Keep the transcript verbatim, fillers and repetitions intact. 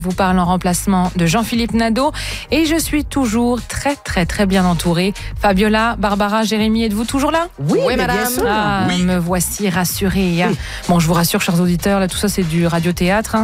vous parle en remplacement de Jean-Philippe Nadeau et je suis toujours très très très bien entourée. Fabiola, Barbara, Jérémy, êtes-vous toujours là? Oui, oui madame. Bien sûr. Ah, oui. Me voici rassurée. Hein. Oui. Bon, je vous rassure, chers auditeurs, là tout ça c'est du radiothéâtre. Hein.